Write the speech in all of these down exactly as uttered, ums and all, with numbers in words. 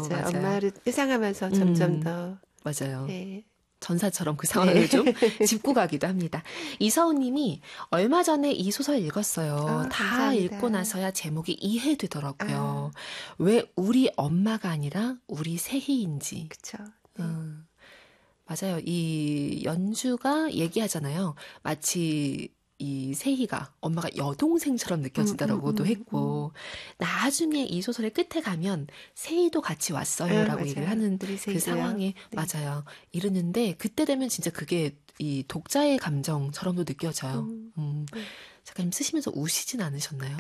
맞아요. 맞아요. 엄마를 회상하면서 점점 음, 더. 맞아요. 네. 전사처럼 그 상황을 네. 좀 짚고 가기도 합니다. 이서훈 님이 얼마 전에 이 소설 읽었어요. 아, 다 읽고 감사합니다. 나서야 제목이 이해되더라고요. 아, 왜 우리 엄마가 아니라 우리 세희인지. 그쵸. 네. 음, 맞아요. 이 연주가 얘기하잖아요. 마치 이 세희가 엄마가 여동생처럼 음, 음, 느껴진다라고도 음, 음. 했고, 나중에 이 소설의 끝에 가면 세희도 같이 아, 왔어요라고 얘기를 맞아요. 하는 우리 그 세이고요. 상황에 네. 맞아요. 이르는데 그때 되면 진짜 그게 이 독자의 감정처럼도 느껴져요. 음, 음, 네. 작가님 쓰시면서 우시진 않으셨나요?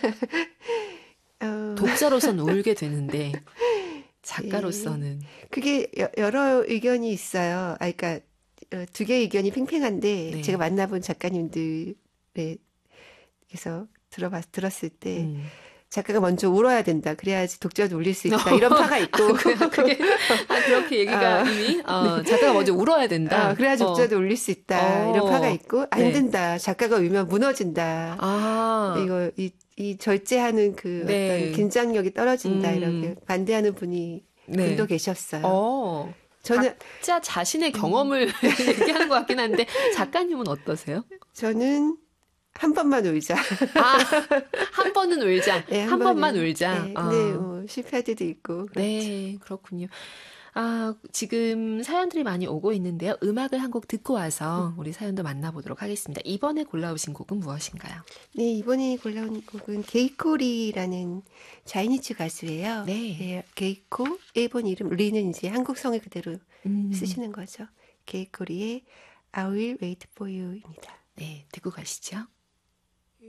어, 독자로서는 울게 되는데 네. 작가로서는 그게 여- 여러 의견이 있어요. 아, 그러니까 어, 두 개의 의견이 팽팽한데 제가 네, 만나본 작가님들의 그래서 들어봤 들었을 때 음. 작가가 먼저 울어야 된다. 그래야지 독자도 울릴 수 있다. 이런 파가 아, 있고, 그, 그게, 아, 그렇게 얘기가 아, 이미, 네. 어, 작가가 먼저 울어야 아, 된다. 그래야 어, 독자도 울릴 수 있다. 이런 파가 어, 있고, 안 네. 된다. 작가가 울면 무너진다. 아, 이거, 이, 이 절제하는 그 어떤 네. 긴장력이 떨어진다. 이렇게 음, 반대하는 분이, 분도 네. 계셨어요. 어, 저는, 각자 자신의 음, 경험을 얘기하는 것 같긴 한데, 작가님은 어떠세요? 저는 한 번만 울자. 아, 한 번은 울자. 예, 한 한 번만 번은. 울자. 예, 근데 어, 뭐 실패할 때도 있고, 그렇죠. 네, 그렇군요. 아, 지금 사연들이 많이 오고 있는데요. 음악을 한 곡 듣고 와서 우리 사연도 만나보도록 하겠습니다. 이번에 골라오신 곡은 무엇인가요? 네, 이번에 골라온 곡은 게이코리라는 자이니츠 가수예요. 네. 예, 게이코, 일본 이름, 리는 이제 한국 성을 그대로 음, 쓰시는 거죠. 게이코리의 I Will Wait For You입니다. 네, 듣고 가시죠.